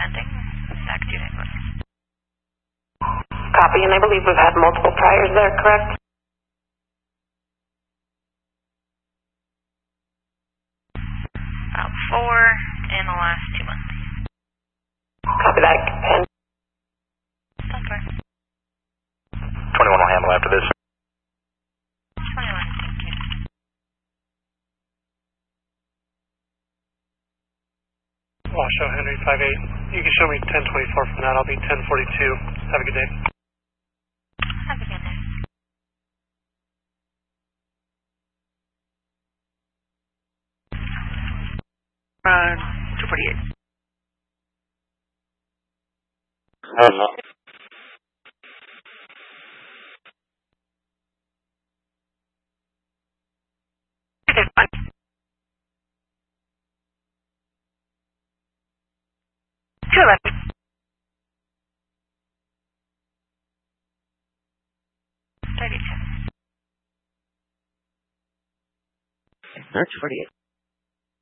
pending. Back to you, Nicholas. Copy, and I believe we've had multiple priors there, correct? About 4 in the last 2 months. Copy that. And That's right. 21 will handle after this. 21, thank you. Washoe Henry 58. You can show me 1024 from that. I'll be 1042. Have a good day. Have a good day. Run 248. Hello. it's fine. Sure. 32. 248.